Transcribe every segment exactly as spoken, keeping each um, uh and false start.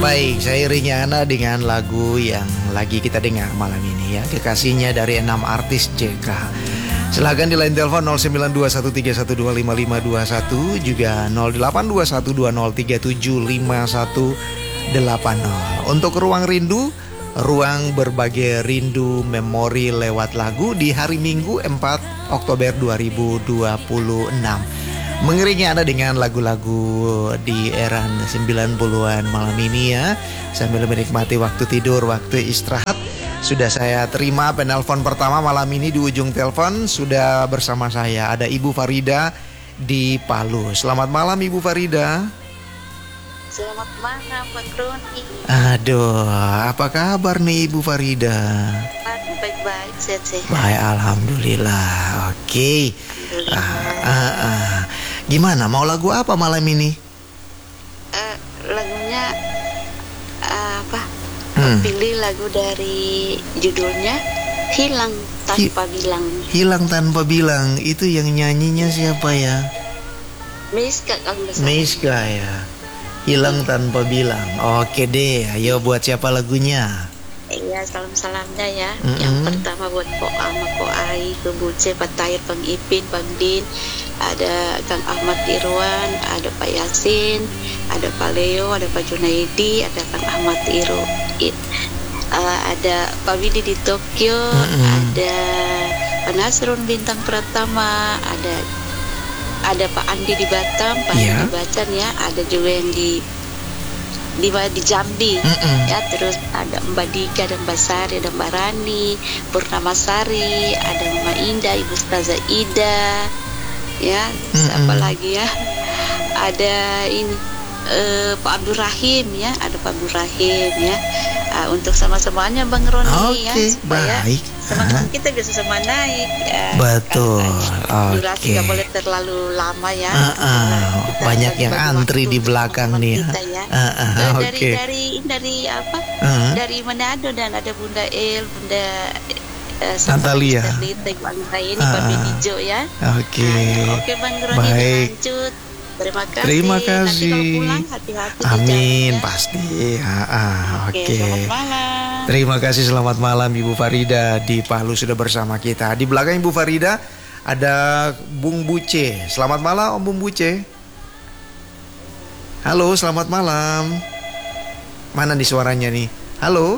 Baik, saya iringi Ana dengan lagu yang lagi kita dengar malam ini ya. Kekasihnya dari enam artis J K. Silakan di line telepon nol sembilan dua satu tiga satu dua lima lima dua satu, juga nol delapan dua satu dua nol tiga tujuh lima satu delapan nol. Untuk Ruang Rindu, ruang berbagai rindu memori lewat lagu di hari Minggu empat Oktober dua ribu dua puluh enam. Mengiringi Anda dengan lagu-lagu di era sembilan puluhan malam ini ya, sambil menikmati waktu tidur, waktu istirahat. Sudah saya terima penelpon pertama malam ini. Di ujung telepon sudah bersama saya ada Ibu Farida di Palu. Selamat malam Ibu Farida. Selamat malam Bang Roni. Aduh, apa kabar nih Ibu Farida? Aduh, baik-baik, sehat-sehat. Baik, alhamdulillah. Oke. Alhamdulillah. Ah, ah, ah. Gimana? Mau lagu apa malam ini? Uh, lagunya uh, apa? Hmm. Pilih lagu dari judulnya Hilang Tanpa Bilang. Hilang Tanpa Bilang. Itu yang nyanyinya siapa ya? Miska kalau nggak salah. Miska ya. Hilang Tanpa Bilang. Oke deh, ayo buat siapa lagunya? Iya, salam-salamnya ya. Mm-mm. Yang pertama buat Ko Ama, Ko Ai, Ko Buce, Pak Tahir, Bang Ipin, Bang Din, ada Kang Ahmad Irwan, ada Pak Yasin, ada Pak Leo, ada Pak Junaidi, ada Kang Ahmad Iro, It, uh, ada Pak Widi di Tokyo, Mm-mm. ada Pak Nasrun Bintang Pratama, ada ada Pak Andi di Batam, Pak Yeah. Andi di Bacan ya, ada juga yang di di, di Jambi. Mm-mm. Ya, terus ada Mbak Dika dan Mbak Sari, ada Mbak Rani, Purnamasari, ada Mama Indah, Ibu Staza Ida, ya, siapa Mm-mm. lagi ya? Ada ini eh, Pak Abdul Rahim ya, ada Pak Abdul Rahim ya. Ah, untuk sama-samanya Bang Roni ya, Oke, supaya baik. semangat Ah. kita bisa sama naik ya. Betul. Kan, durasi Oke. nggak boleh terlalu lama ya. Ah, ah. Kita Banyak bagi yang waktu antri di untuk belakang teman-teman nih ya. kita ya. Ah, ah, Eh, dari oke. dari dari apa? Ah. Dari Manado, dan ada Bunda El, Bunda eh, Natalia. Sterlita, Ibu Anggraini, Ah, Pak ah. Benijo ya. Oke. Nah, oke Bang Roni, Baik. lanjut. Terima kasih. Terima Nanti kalau kasih. pulang hati-hati di Amin, jalan, ya. pasti. Ah, ah, Oke, Oke. selamat malam. Terima kasih, selamat malam Ibu Farida di Palu sudah bersama kita. Di belakang Ibu Farida ada Bung Buce. Selamat malam Om Bung Buce. Halo, selamat malam. Mana nih suaranya nih? Halo.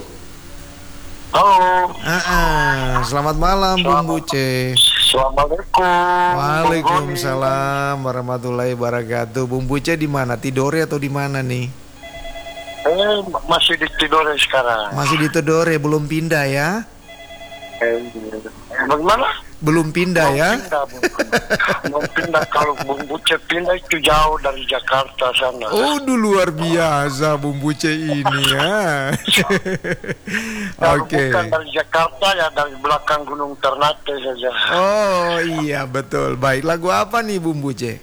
Halo. Ah, ah. Selamat malam Bung Selamat- Buce. Assalamualaikum. Waalaikumsalam warahmatullahi wabarakatuh. Bung Buce di mana? Tidore atau di mana nih? Eh, masih di Tidore sekarang. Masih di Tidore, belum pindah ya? Eh, bagaimana? Belum pindah Mau ya? Pindah, Bung. Mau pindah, kalau Bung Buce pindah itu jauh dari Jakarta sana. Oh, luar biasa Bung Buce ini ya. Kalau Oke. bukan dari Jakarta ya dari belakang Gunung Ternate saja. Oh iya betul. Baik, lagu apa nih Bung Buce?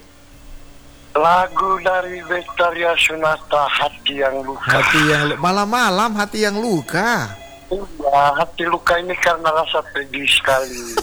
Lagu dari Betaria Sunata, Hati Yang Luka. Hati yang lu- malam-malam hati yang luka. Ya, hati luka ini karena rasa pedih sekali.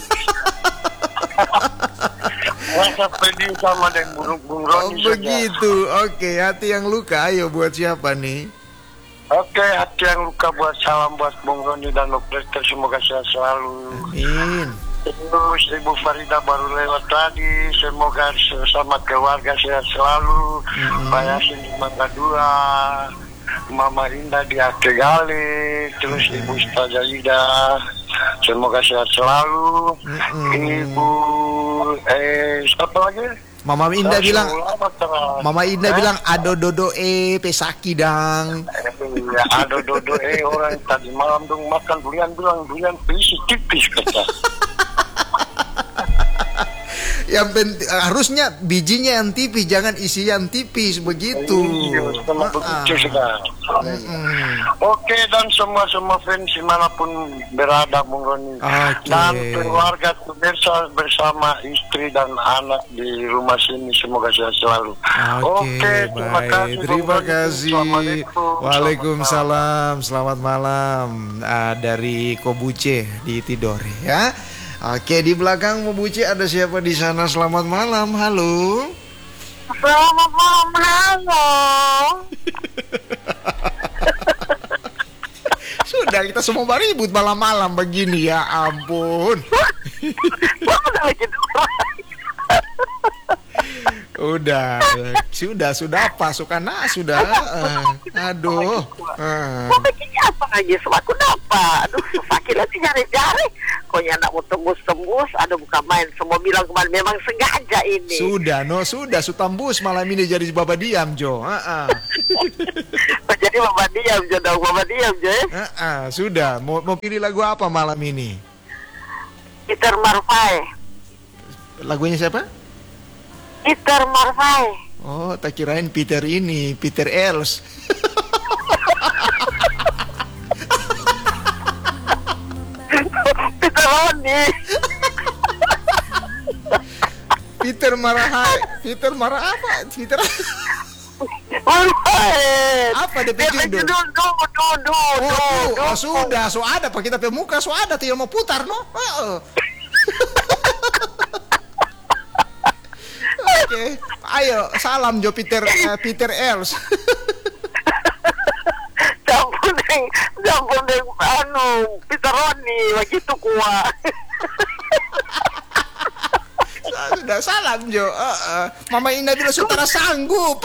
Rasa pedih sama dengan Bung, Bung Oh Roni saja. begitu. Oke, hati yang luka. Ayo buat siapa nih? Oke, hati yang luka buat salam buat Bung Roni dan operator, semoga sehat selalu. Amin. Terus Ibu Farida baru lewat tadi, semoga bersama keluarga sehat selalu. Mm-mm. Pak Yasin di Mangga Dua, Mama Indah di Akegali, terus Ibu Staza Ida, semoga sehat selalu. Mm-mm. Ibu eh siapa lagi? Mama Indah bilang, Mama Mama Indah bilang ado dodo e pesaki dang. ya, ada dodo eh orang tadi malam dong makan durian, bilang durian berisi tipis kata. Yang penting harusnya bijinya yang tipis, jangan isi yang tipis begitu. Iya, sama Ah, begitu sudah. mm-mm. Oke, dan semua semua fans dimanapun berada Bung Roni, Oke. dan keluarga bersama bersama istri dan anak di rumah sini, semoga sehat selalu. Oke, terima baik. kasih, Bung Terima Roni. kasih. Assalamualaikum. Waalaikumsalam. Selamat malam ah, dari Kobuce di Tidore ya. Oke, di belakang Kobuce ada siapa di sana? Selamat malam. Halo. Selamat malam, halo. Iya, kita semua ribut malam-malam begini, ya ampun. Udah, sudah, sudah apa? Sukana sudah. Uh, aduh. Uh. Mau bikinnya apa aja? Semaku apa? Aduh, sakit lagi jari-jari. Kok ya nak mau tembus-tembus, aduh bukan main. Semua bilang kemarin memang sengaja ini. Sudah, no, sudah, sutambus malam ini jadi baba diam, Jo. Uh-uh. Jadi baba diam, Jo. Dong, baba diam, Jo. Uh-uh, sudah, mau, mau pilih lagu apa malam ini? Peter Marvai. Lagunya siapa? Peter Marvai. Oh, tak kirain Peter ini, Peter Els. Peter Roni. Peter marah, Peter marah apa? Peter Marvai. apa D P judul? Duh, duh, duh, duh, Oh, duh. oh, sudah, so ada pak kita pemuka, so ada tinggal mau putar, no? Oh. Oke, okay. Ayo salam Jo Peter uh, Peter Els. Campur deng, campur deng, anu Peter Roni, begitu kuat. Sudah salam Jo. Uh, uh. Mama Indah bilang saudara sanggup.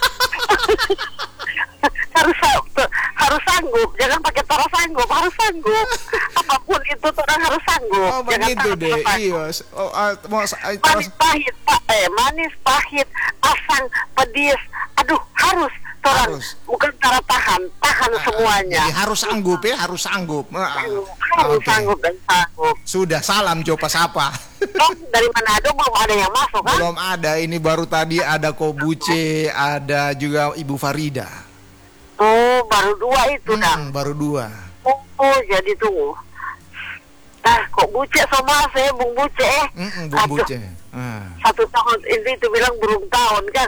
harus harus sanggup, jangan pakai tara sanggup, harus sanggup. Apapun itu orang harus sanggup. Oh begitu deh, iya. Oh, uh, mau, uh, manis pahit, pak, eh manis pahit, asam, pedis, aduh harus. Orang bukan cara tahan, tahan uh, semuanya. Jadi harus sanggup ya, harus sanggup. Uh, harus harus okay. Sanggup dan sanggup. Sudah salam Jo pas apa? Oh, dari Manado belum ada yang masuk kan? Belum ada, ini baru tadi ada Kobuce, ada juga Ibu Farida. Oh, baru dua itu hmm, dah. Baru dua. Oh, oh jadi tunggu. Nah, kok Buce sama saya, Bung Buce eh. Mm-mm, Bung Aduh, Buce. Ah. Satu tahun ini itu bilang burung tahun kan.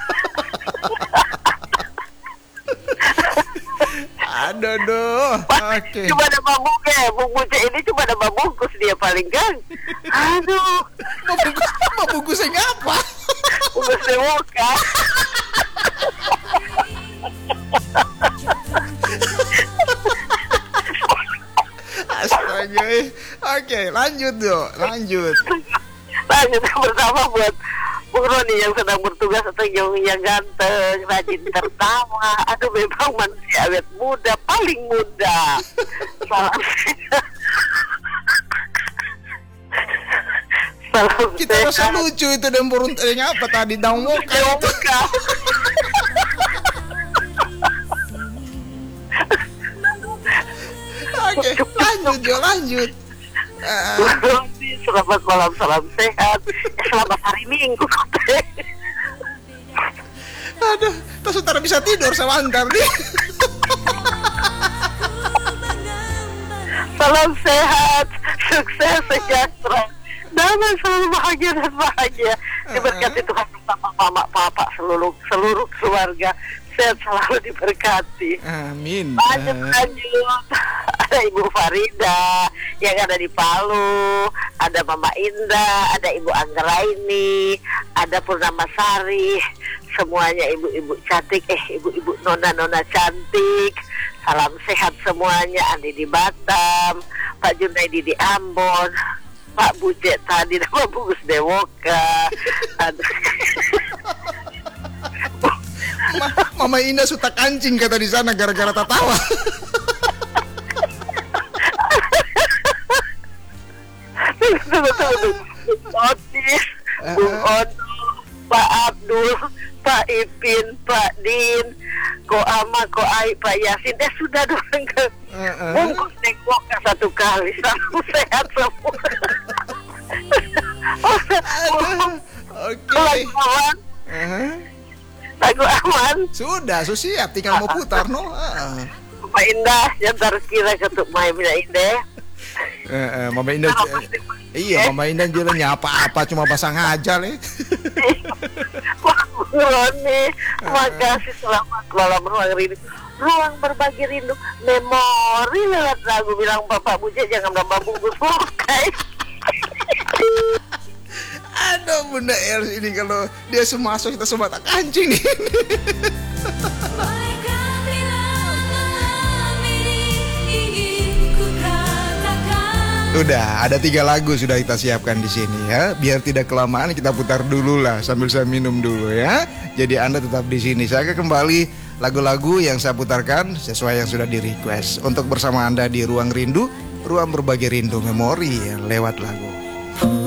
Aduh, aduh. Oke. Cuma ada bungkus ya, Bung Buce ini cuma ada bungkus dia paling kan. Aduh. Bungkus, bungkusnya ngapa? Bungkus dewoka. Astaga. Oke, lanjut Jo, lanjut. Lanjut yang pertama buat Bung Roni yang sedang bertugas atau yang, yang ganteng, rajin tertawa. Aduh memang manusia awet muda, paling muda. Salam Salam kita rasa lucu itu dan burung tanya apa tadi daun woka. Oke, lanjut Jo, lanjut. Uh. Selamat malam, salam sehat. Ya, selamat hari Minggu. Aduh, terus saudara bisa tidur sama antar nih. Salam sehat, sukses, sejahtera, damai, selalu bahagia dan bahagia. Diberkati Tuhan bersama mama, papa, seluruh seluruh keluarga. Sehat selalu diberkati. Amin. Lanjut, lanjut. Ada Ibu Farida yang ada di Palu, ada Mama Indah, ada Ibu Anggaraini, ada Purnama Sari, semuanya ibu-ibu cantik, eh ibu-ibu nona-nona cantik. Salam sehat semuanya. Andi di Batam, Pak Junaidi di Ambon, Pak Buce tadi nama Bungkus Dewoka. Ma Mama Indah suka kancing kata di sana gara-gara tertawa. Otis, Bung Ono, Pak Abdul, Pak Ipin, Pak Din, Ko Ama, Ko Ai, Pak Yasin. Eh sudah dong ke bungkus tengok satu kali. Salam sehat semua. Oke. Lagu aman. Sudah, so siap tinggal mau putar no. Uh. Pak Indah, yang terkira ketuk Mama Indah. Eh, eh, Mama Indah. Eh, iya, Mama Indah jalannya apa-apa cuma pasang aja le. Wah, Roni, makasih selamat malam ruang rindu. Ruang berbagi rindu, memori lewat lagu bilang Bapak Buce jangan nambah bungkus pokai. Aduh Bunda Els ini kalau dia semasuk kita semua tak kancing nih. Mereka bilang ini Udah, ada tiga lagu sudah kita siapkan di sini ya. Biar tidak kelamaan kita putar dulu lah sambil saya minum dulu ya. Jadi Anda tetap di sini. Saya akan kembali lagu-lagu yang saya putarkan sesuai yang sudah di request untuk bersama Anda di Ruang Rindu, ruang berbagi rindu memori ya, lewat lagu.